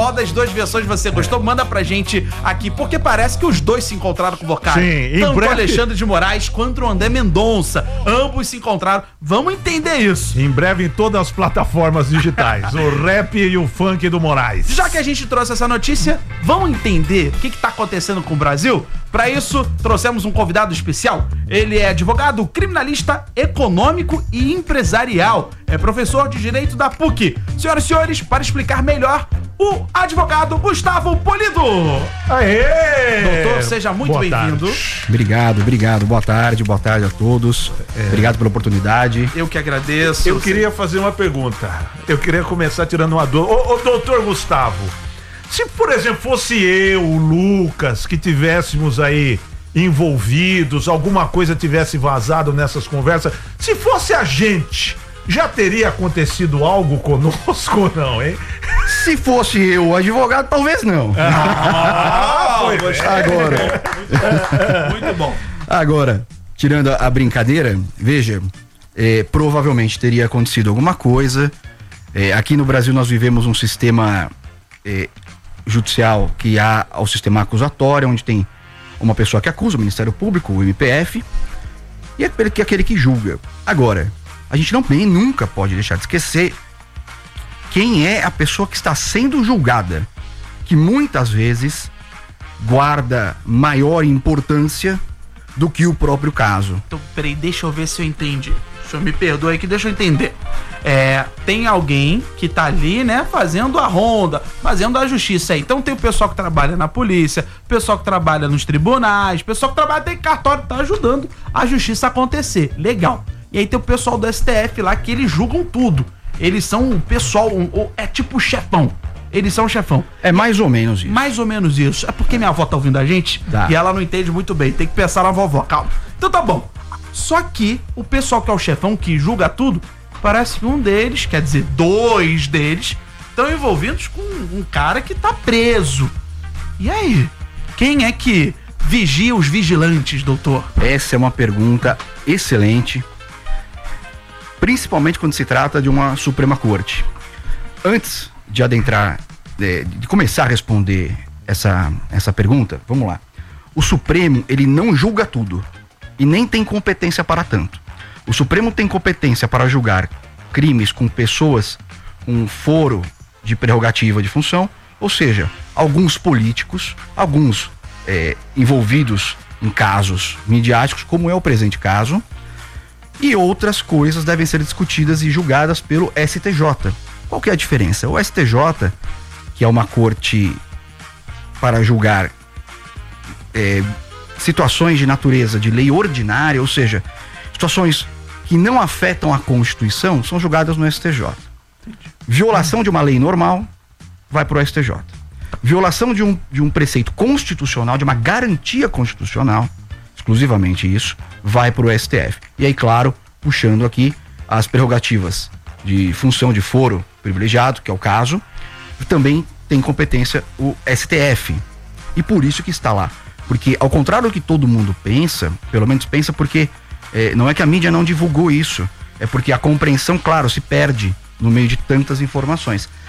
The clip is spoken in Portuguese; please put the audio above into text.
Qual das duas versões você gostou? Manda pra gente aqui, porque parece que os dois se encontraram com o Bocardi. Sim, tanto breve... o Alexandre de Moraes quanto o André Mendonça. Ambos se encontraram. Vamos entender isso. Em breve em todas as plataformas digitais. O rap e o funk do Moraes. Já que a gente trouxe essa notícia, vamos entender o que tá acontecendo com o Brasil? Para isso, trouxemos um convidado especial. Ele é advogado, criminalista, econômico e empresarial. É professor de Direito da PUC. Senhoras e senhores, para explicar melhor, o advogado Gustavo Polido. Aê! Doutor, seja muito bem-vindo. Obrigado. Boa tarde a todos. Obrigado pela oportunidade. Eu que agradeço. Eu queria fazer uma pergunta. Eu queria começar tirando uma dúvida. Ô, doutor Gustavo, se, por exemplo, fosse eu, o Lucas, que tivéssemos aí envolvidos, alguma coisa tivesse vazado nessas conversas, se fosse a gente, já teria acontecido algo conosco ou não, hein? Se fosse eu o advogado, talvez não. Agora. Muito bom. Agora, tirando a brincadeira, veja, provavelmente teria acontecido alguma coisa. Aqui no Brasil nós vivemos um sistema judicial que há o sistema acusatório, onde tem uma pessoa que acusa, o Ministério Público, o MPF, e aquele que julga. Agora, a gente nunca pode deixar de esquecer quem é a pessoa que está sendo julgada, que muitas vezes guarda maior importância do que o próprio caso. Então, peraí, deixa eu ver se eu entendi. O senhor me perdoe aqui, deixa eu entender. Tem alguém que tá ali, né, fazendo a ronda, fazendo a justiça aí. Então tem o pessoal que trabalha na polícia, o pessoal que trabalha nos tribunais, o pessoal que trabalha até em cartório, tá ajudando a justiça a acontecer. Legal. E aí tem o pessoal do STF lá que eles julgam tudo. Eles são o pessoal, é tipo o chefão. Eles são o chefão. É mais ou menos isso. Mais ou menos isso. É porque minha avó tá ouvindo a gente e ela não entende muito bem. Tem que pensar na vovó, calma. Então tá bom. Só que o pessoal que é o chefão, que julga tudo, parece que um deles, quer dizer, dois deles, estão envolvidos com um cara que tá preso. E aí? Quem é que vigia os vigilantes, doutor? Essa é uma pergunta excelente, principalmente quando se trata de uma Suprema Corte. Antes de adentrar, de começar a responder essa pergunta, vamos lá. O Supremo, ele não julga tudo e nem tem competência para tanto. O Supremo tem competência para julgar crimes com pessoas com foro de prerrogativa de função, ou seja, alguns políticos, alguns envolvidos em casos midiáticos, como é o presente caso, e outras coisas devem ser discutidas e julgadas pelo STJ. Qual que é a diferença? O STJ, que é uma corte para julgar situações de natureza de lei ordinária, ou seja, situações que não afetam a Constituição, são julgadas no STJ. Violação de uma lei normal vai para o STJ. Violação de um preceito constitucional, de uma garantia constitucional, exclusivamente isso, vai para o STF. E aí, claro, puxando aqui as prerrogativas de função de foro privilegiado, que é o caso, também tem competência o STF. E por isso que está lá. Porque, ao contrário do que todo mundo pensa, pelo menos pensa porque não é que a mídia não divulgou isso, é porque a compreensão, claro, se perde no meio de tantas informações.